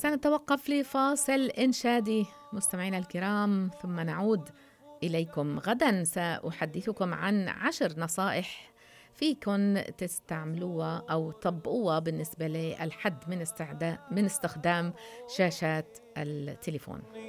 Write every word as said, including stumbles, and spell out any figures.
سنتوقف لفاصل إنشادي مستمعينا الكرام، ثم نعود إليكم غدا. سأحدثكم عن عشر نصائح فيكن تستعملوها أو تطبقوها بالنسبة للحد من استعداء من استخدام شاشات التليفون.